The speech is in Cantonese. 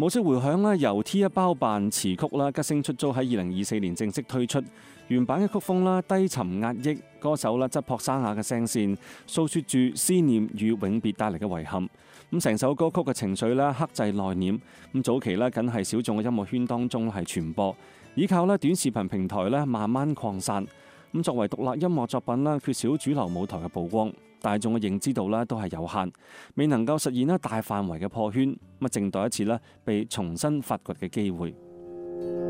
無息回響啦，由 T1 包辦詞曲啦，吉星出租喺2024年正式推出。原版嘅曲風啦，低沉壓抑，歌手啦質樸沙啞嘅聲線，訴說住思念與永別帶嚟嘅遺憾。咁成首歌曲嘅情緒啦，克制內斂。咁早期咧，僅係小眾嘅音樂圈當中係傳播，依靠咧短視頻平台咧慢慢擴散。咁作為獨立音樂作品啦，缺少主流舞台嘅曝光，大眾嘅認知度咧都係有限，未能夠實現咧大範圍嘅破圈。咁靜待一次咧被重新發掘嘅機會。